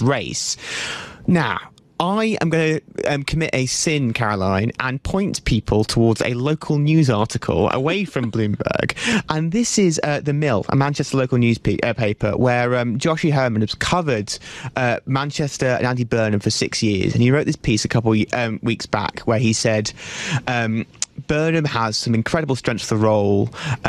this race. Now, I am going to commit a sin, Caroline, and point people towards a local news article away from Bloomberg. And this is The Mill, a Manchester local news paper, where Joshie Herman has covered Manchester and Andy Burnham for 6 years. And he wrote this piece a couple weeks back where he said... Burnham has some incredible strength for the role,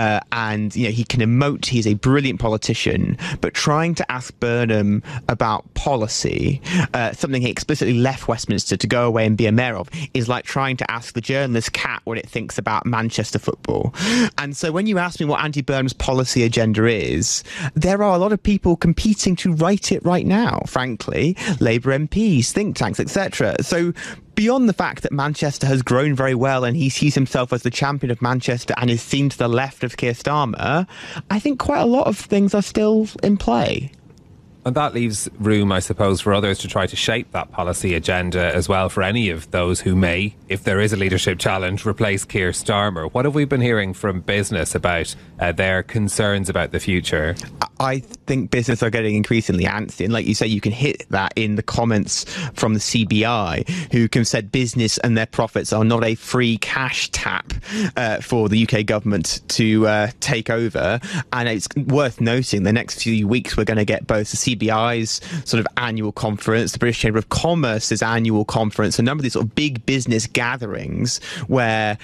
and he can emote. He's a brilliant politician, but trying to ask Burnham about policy, something he explicitly left Westminster to go away and be a mayor of, is like trying to ask the journalist cat what it thinks about Manchester football. And so when you ask me what Andy Burnham's policy agenda is, there are a lot of people competing to write it right now, frankly. Labour MPs, think tanks, etc. So beyond the fact that Manchester has grown very well and he sees himself as the champion of Manchester and is seen to the left of Keir Starmer, I think quite a lot of things are still in play. And that leaves room, I suppose, for others to try to shape that policy agenda as well, for any of those who may, if there is a leadership challenge, replace Keir Starmer. What have we been hearing from business about their concerns about the future? I think business are getting increasingly antsy. And like you say, you can hit that in the comments from the CBI, who have said business and their profits are not a free cash tap for the UK government to take over. And it's worth noting the next few weeks we're going to get both the CBI's sort of annual conference, the British Chamber of Commerce's annual conference, a number of these sort of big business gatherings where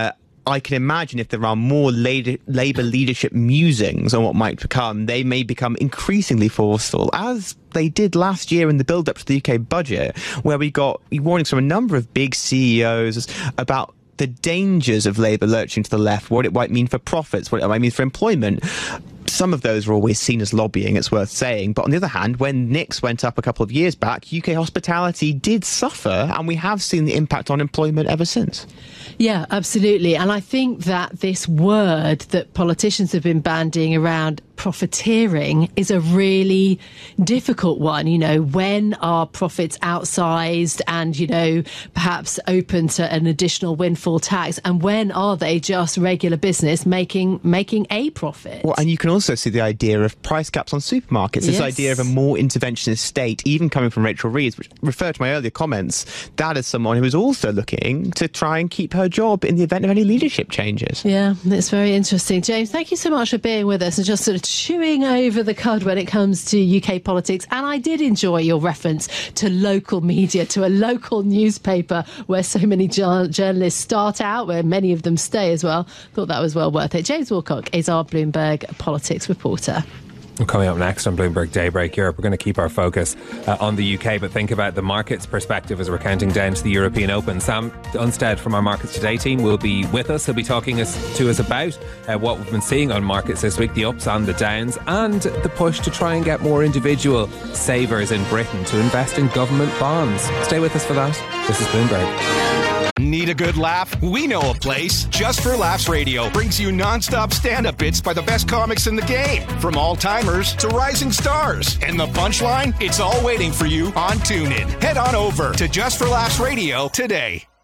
I can imagine if there are more Labour leadership musings on what might become, they may become increasingly forceful, as they did last year in the build-up to the UK budget, where we got warnings from a number of big CEOs about the dangers of Labour lurching to the left, what it might mean for profits, what it might mean for employment. Some of those are always seen as lobbying, it's worth saying. But on the other hand, when Nix went up a couple of years back, UK hospitality did suffer, and we have seen the impact on employment ever since. Yeah, absolutely. And I think that this word that politicians have been bandying around, profiteering, is a really difficult one. When are profits outsized and, perhaps open to an additional windfall tax? And when are they just regular business making a profit? Well, and you can also see the idea of price caps on supermarkets, this idea of a more interventionist state, even coming from Rachel Reeves, which referred to my earlier comments, that is someone who is also looking to try and keep her job in the event of any leadership changes. Yeah, it's very interesting. James, thank you so much for being with us and just sort of chewing over the cud when it comes to UK politics. And I did enjoy your reference to local media, to a local newspaper where so many journalists start out, where many of them stay as well. Thought that was well worth it. James Woolcock is our Bloomberg politics reporter. Coming up next on Bloomberg Daybreak Europe, we're going to keep our focus on the UK, but think about the market's perspective as we're counting down to the European Open. Sam Unstead from our Markets Today team will be with us. He'll be talking to us about what we've been seeing on markets this week, the ups and the downs, and the push to try and get more individual savers in Britain to invest in government bonds. Stay with us for that. This is Bloomberg. Need a good laugh? We know a place. Just for Laughs Radio brings you non-stop stand-up bits by the best comics in the game, from all-timers to rising stars. And the punchline? It's all waiting for you on TuneIn. Head on over to Just for Laughs Radio today.